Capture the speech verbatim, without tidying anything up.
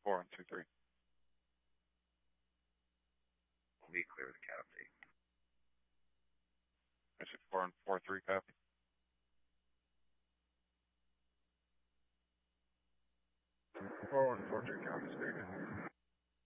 four one two three. We'll be clear with the copy. I said four one four three copy. four one four three copy, speaking.